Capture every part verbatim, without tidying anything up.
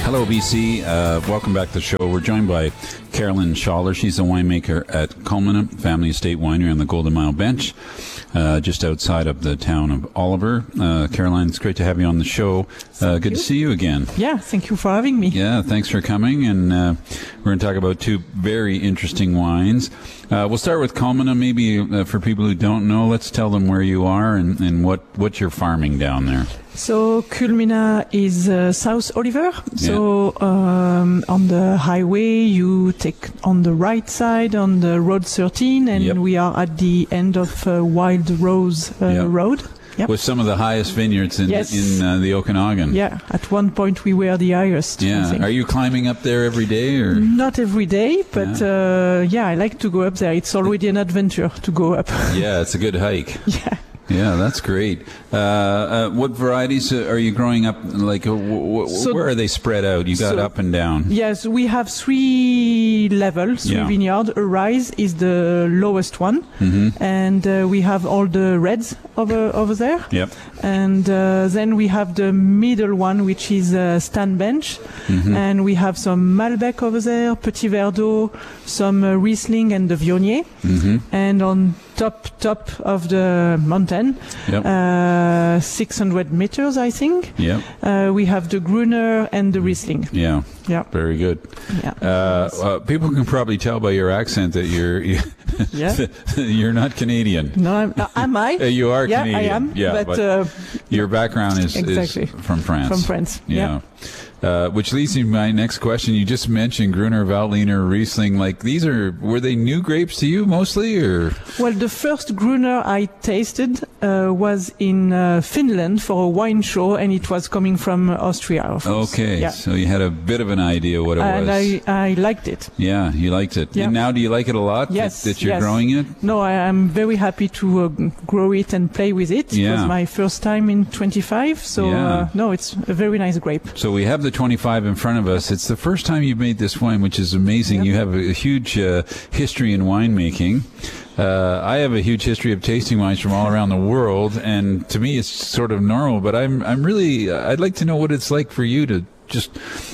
Hello, B C. Uh, welcome back to the show. We're joined by Carolyn Schaller. She's a winemaker at Culminant Family Estate Winery on the Golden Mile Bench, uh, just outside of the town of Oliver. Uh, Caroline, it's great to have you on the show. Uh, good you. to see you again. Yeah, thank you for having me. Yeah, thanks for coming. And uh, we're going to talk about two very interesting wines. Uh, we'll start with Culminant. Maybe uh, for people who don't know, let's tell them where you are and, and what, what you're farming down there. So Culminant is uh, South Oliver. So yeah. um, on the highway, you take on the right side on the Road thirteen, and yep. we are at the end of uh, Wild Rose uh, yep. Road. Yep. With some of the highest vineyards in yes. in uh, the Okanagan. Yeah, at one point we were the highest. Yeah. Are you climbing up there every day, or not every day? But yeah. Uh, yeah, I like to go up there. It's already an adventure to go up. Yeah, it's a good hike. Yeah. Yeah, that's great. Uh, uh, what varieties are you growing up? Like, uh, w- w- so, where are they spread out? You got so, up and down. Yes, we have three levels, three yeah. vineyards. Arise is the lowest one, mm-hmm. and uh, we have all the reds over over there. Yep. And uh, then we have the middle one, which is uh, Stanbench, mm-hmm. and we have some Malbec over there, Petit Verdot, some uh, Riesling, and the Viognier. Mm-hmm. And on top top of the mountain, yep. uh, six hundred meters, I think. Yep. Uh, we have the Gruner and the Riesling. Yeah. Yeah. Very good. Yeah. Uh, uh, people can probably tell by your accent that you're you, yeah. you're not Canadian. No, I'm, uh, am I? Uh, you are yeah, Canadian. I am. Yeah, but, but uh, your background is, exactly. is from France. From France. Yeah. yeah. Uh, which leads me to my next question. You just mentioned Gruner, Veltliner, Riesling. Like, these are, were they new grapes to you mostly, or? Well, the first Gruner I tasted uh, was in uh, Finland for a wine show, and it was coming from Austria. Of course. Okay, yeah. so you had a bit of an idea what it and was. And I, I liked it. Yeah, you liked it. Yeah. And now do you like it a lot yes, that, that you're yes. growing it? No, I am very happy to uh, grow it and play with it. Yeah. It was my first time in twenty-five, so yeah. uh, no, it's a very nice grape. So we have the twenty-five in front of us. It's the first time you've made this wine, which is amazing. Yep. You have a, a huge uh, history in winemaking. Uh, I have a huge history of tasting wines from all around the world, and to me, it's sort of normal. But I'm, I'm really, I'd like to know what it's like for you to just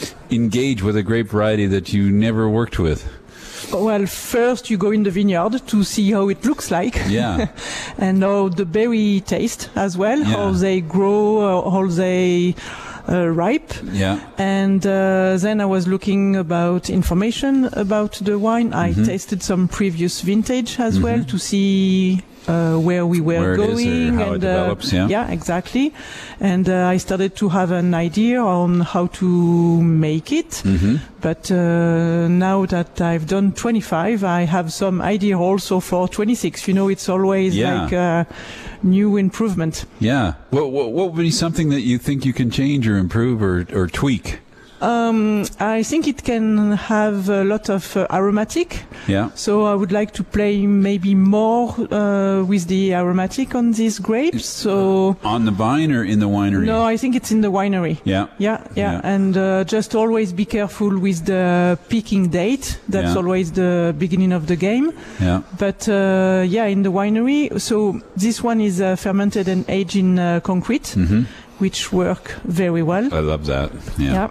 engage with a grape variety that you never worked with. Well, first you go in the vineyard to see how it looks like. Yeah. And how the berry taste as well, yeah. how they grow, how they uh, ripe. Yeah. And uh, then I was looking about information about the wine. I mm-hmm. tasted some previous vintage as mm-hmm. well to see Uh, where we were where going it is or how and it develops, uh, yeah. yeah, exactly. And uh, I started to have an idea on how to make it. Mm-hmm. But uh, now that I've done twenty-five, I have some idea also for twenty-six. You know, it's always yeah. like a new improvement. Yeah. What, what what would be something that you think you can change or improve or or tweak? Um, I think it can have a lot of uh, aromatic. Yeah. So I would like to play maybe more uh, with the aromatic on these grapes. So on the vine or in the winery? No, I think it's in the winery. Yeah. Yeah, yeah. yeah. And uh, just always be careful with the picking date. That's yeah. always the beginning of the game. Yeah. But uh, yeah, in the winery. So this one is uh, fermented and aged in uh, concrete. Mm-hmm. Which work very well. I love that. Yeah. yeah.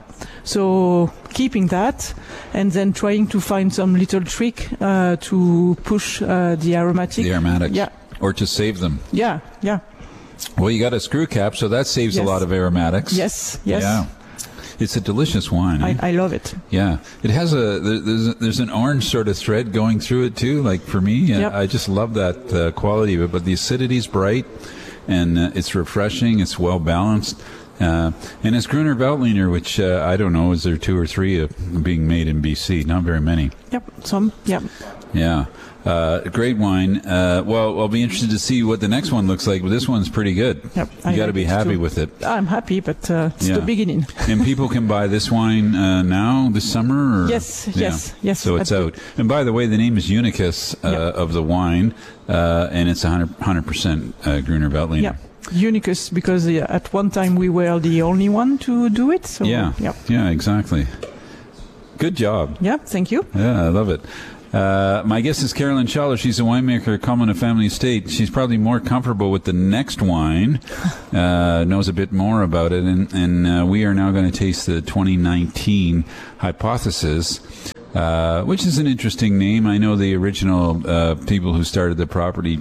So keeping that, and then trying to find some little trick uh, to push uh, the aromatic. The aromatics. Yeah. Or to save them. Yeah. Yeah. Well, you got a screw cap, so that saves yes. a lot of aromatics. Yes. Yes. Yeah. It's a delicious wine. I, eh? I love it. Yeah. It has a there's, a there's an orange sort of thread going through it too. Like for me, yep. I just love that uh, quality of it. But the acidity's bright. And uh, it's refreshing. It's well balanced, uh, and it's Gruner Veltliner, which uh, I don't know. Is there two or three uh, being made in B C? Not very many. Yep, some. Yep. Yeah, uh, great wine. Uh, well, I'll be interested to see what the next one looks like. But this one's pretty good. Yep, you got to like be happy too. with it. I'm happy, but uh, it's yeah. the beginning. And people can buy this wine uh, now, this summer. Or? Yes, yeah. yes, yes. So it's out. And by the way, the name is Unicus uh, yep. of the wine, uh, and it's one hundred percent uh, Gruner Veltliner. Yeah. Unicus, because uh, at one time we were the only one to do it. So, yeah, yeah, yeah, exactly. Good job. Yeah, thank you. Yeah, I love it. Uh, my guest is Carolyn Schaller. She's a winemaker, Comina Family Estate. She's probably more comfortable with the next wine, uh, knows a bit more about it, and, and uh, we are now going to taste the twenty nineteen Hypothesis, uh, which is an interesting name. I know the original uh, people who started the property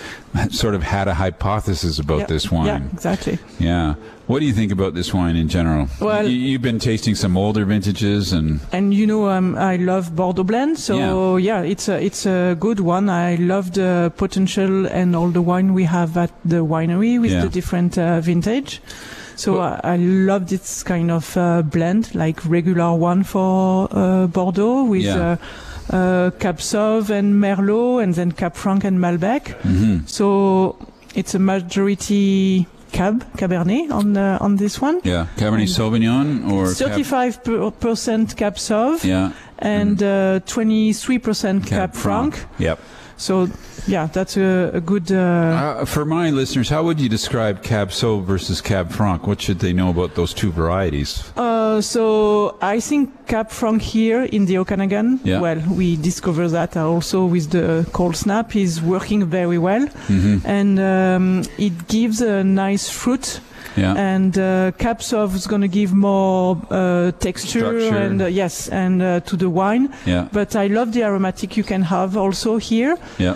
sort of had a hypothesis about yeah, this wine. Yeah, exactly. Yeah. What do you think about this wine in general? Well, you, you've been tasting some older vintages, and and you know, um, I love Bordeaux blend, so yeah. yeah, it's a it's a good one. I love the potential and all the wine we have at the winery with yeah. the different uh, vintage. So well, I, I love this kind of uh, blend, like regular one for uh, Bordeaux with. Yeah. Uh, Uh, Cab Sauv and Merlot, and then Cab Franc and Malbec. Mm-hmm. So it's a majority Cab, Cabernet on uh, on this one. Yeah, Cabernet and Sauvignon or thirty-five percent Cab Sauv. Yeah, and uh, twenty-three percent Cab, Cab Franc. Franc. Yep. So yeah, that's a, a good. Uh, uh, for my listeners, how would you describe Cab Sauv versus Cab Franc? What should they know about those two varieties? Uh, so I think Cab Franc here in the Okanagan, yeah. well, we discover that also with the cold snap, is working very well, mm-hmm. and um, it gives a nice fruit. Yeah. And uh, Cab Sauv is going to give more uh, texture Structure. and uh, yes, and uh, to the wine. Yeah. But I love the aromatic you can have also here. Yeah.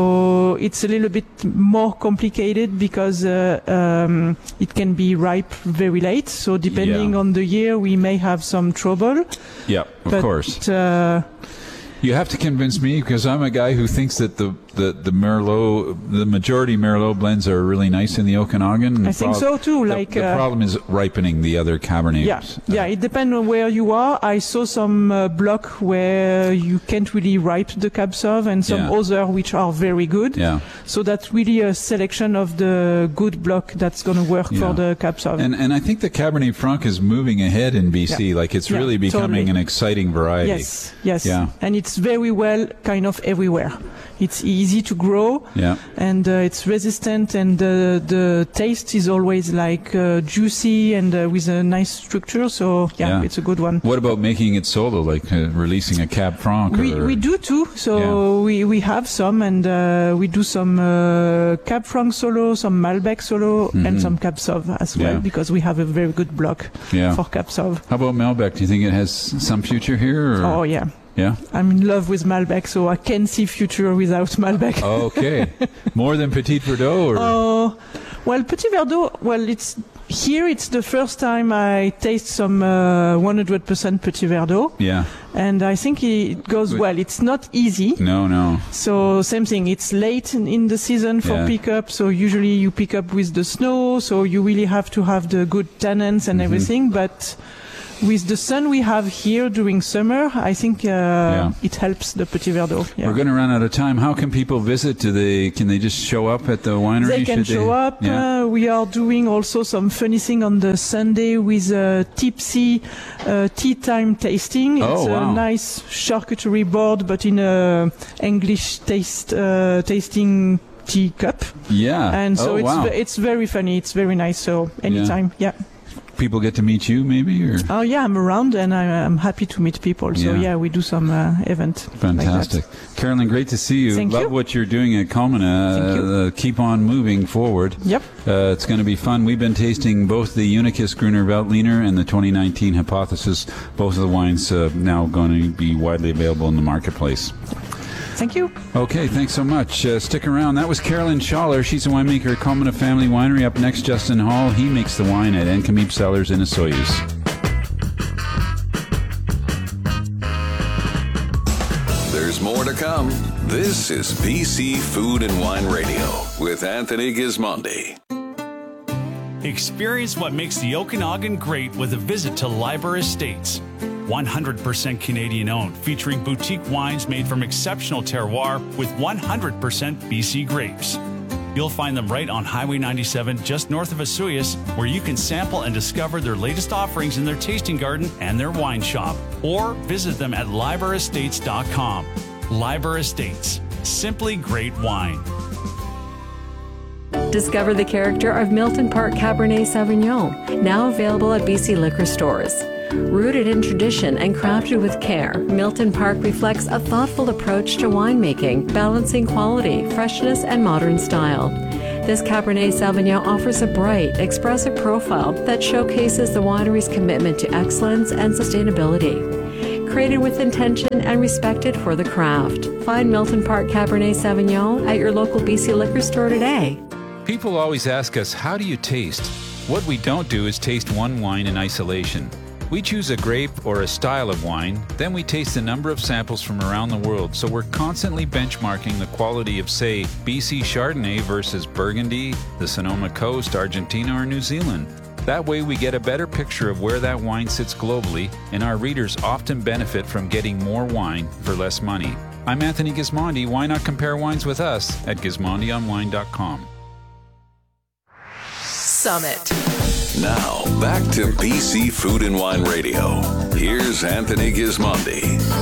So it's a little bit more complicated because uh, um, it can be ripe very late. So depending yeah. on the year, we may have some trouble. Yeah, of but, course. Uh, You have to convince me, because I'm a guy who thinks that the, the, the Merlot, the majority Merlot blends are really nice in the Okanagan. I think so too. The, like the uh, problem is ripening the other Cabernets. Yeah, yeah. It depends on where you are. I saw some uh, block where you can't really ripe the Cab Sauv, and some yeah. other which are very good. Yeah. So that's really a selection of the good block that's going to work yeah. for the Cab Sauv. And and I think the Cabernet Franc is moving ahead in B C. Yeah. Like it's yeah, really becoming totally. an exciting variety. Yes, yes. Yeah. And it's very well kind of everywhere. It's easy to grow, yeah. and uh, it's resistant, and uh, the taste is always like uh, juicy and uh, with a nice structure. So yeah, yeah, it's a good one. What about making it solo, like uh, releasing a Cab Franc? We or... we do too. So yeah. we we have some, and uh, we do some uh, Cab Franc solo, some Malbec solo, mm-hmm. and some Cab Sauv as well, yeah. because we have a very good block yeah. for Cab Sauv. How about Malbec? Do you think it has some future here? Or? Oh yeah. Yeah, I'm in love with Malbec, so I can't see future without Malbec. Okay, more than Petit Verdot, or oh, well, Petit Verdot. Well, it's here. It's the first time I taste some uh, one hundred percent Petit Verdot. Yeah, and I think it goes well. It's not easy. No, no. So same thing. It's late in, in the season for yeah. pickup. So usually you pick up with the snow. So you really have to have the good tannins and mm-hmm. everything, but. With the sun we have here during summer, I think uh, yeah. it helps the Petit Verdot. Yeah. We're going to run out of time. How can people visit? Do they? Can they just show up at the winery? They can Should show they? up. Yeah. Uh, we are doing also some funny thing on the Sunday with a tipsy uh, tea time tasting. Oh, it's wow. a nice charcuterie board, but in a English taste uh, tasting tea cup. Yeah. And so oh, it's wow. it's very funny. It's very nice. So anytime, yeah. yeah. People get to meet you, maybe? Or? Oh yeah, I'm around, and I'm, I'm happy to meet people. So yeah, yeah we do some uh, event. Fantastic, like Carolyn. Great to see you. Thank Love you. what you're doing at Comina. Thank you. Uh, keep on moving forward. Yep. Uh, it's going to be fun. We've been tasting both the Unicus Gruner Veltliner and the twenty nineteen Hypothesis. Both of the wines uh, now going to be widely available in the marketplace. Thank you. Okay, thanks so much. Uh, stick around. That was Carolyn Schaller. She's a winemaker at Comina Family Winery. Up next, Justin Hall. He makes the wine at Encamip Cellars in Osoyoos. There's more to come. This is B C Food and Wine Radio with Anthony Gismondi. Experience what makes the Okanagan great with a visit to Liber Estates. one hundred percent Canadian owned, featuring boutique wines made from exceptional terroir with one hundred percent B C grapes. You'll find them right on Highway ninety-seven, just north of Osoyoos, where you can sample and discover their latest offerings in their tasting garden and their wine shop. Or visit them at liber estates dot com. Liber Estates, simply great wine. Discover the character of Milton Park Cabernet Sauvignon, now available at B C liquor stores. Rooted in tradition and crafted with care, Milton Park reflects a thoughtful approach to winemaking, balancing quality, freshness, and modern style. This Cabernet Sauvignon offers a bright, expressive profile that showcases the winery's commitment to excellence and sustainability. Created with intention and respected for the craft. Find Milton Park Cabernet Sauvignon at your local B C liquor store today. People always ask us, how do you taste? What we don't do is taste one wine in isolation. We choose a grape or a style of wine, then we taste a number of samples from around the world, so we're constantly benchmarking the quality of, say, B C Chardonnay versus Burgundy, the Sonoma Coast, Argentina, or New Zealand. That way we get a better picture of where that wine sits globally, and our readers often benefit from getting more wine for less money. I'm Anthony Gismondi. Why not compare wines with us at gismondi on wine dot com. Summit. Now, back to B C Food and Wine Radio. Here's Anthony Gismondi.